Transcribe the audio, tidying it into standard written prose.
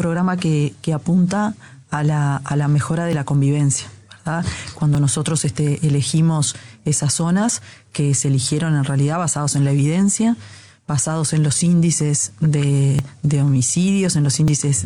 programa que apunta a la mejora de la convivencia, ¿verdad? Cuando nosotros elegimos esas zonas que se eligieron en realidad basados en la evidencia, basados en los índices de homicidios, en los índices